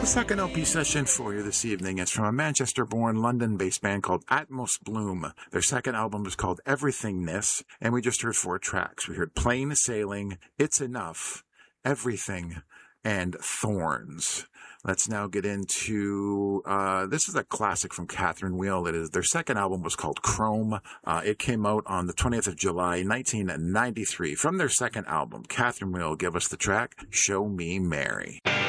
The second LP session for you this evening is from a Manchester-born, London-based band called Atmos Bloom. Their second album is called Everythingness, and we just heard 4 tracks. We heard Plain Sailing, It's Enough, Everything, and Thorns. Let's now get into, this is a classic from Catherine Wheel. Their second album was called Chrome. It came out on the 20th of July, 1993. From their second album, Catherine Wheel give us the track, Show Me Mary.